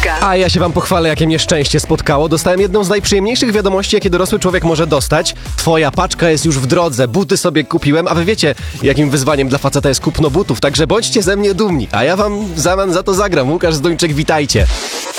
Agnieszka. A ja się wam pochwalę, jakie mnie szczęście spotkało. Dostałem jedną z najprzyjemniejszych wiadomości, jakie dorosły człowiek może dostać. Twoja paczka jest już w drodze, buty sobie kupiłem, a wy wiecie, jakim wyzwaniem dla faceta jest kupno butów, także bądźcie ze mnie dumni. A ja wam w zamian za to zagram. Łukasz Zduńczyk, witajcie.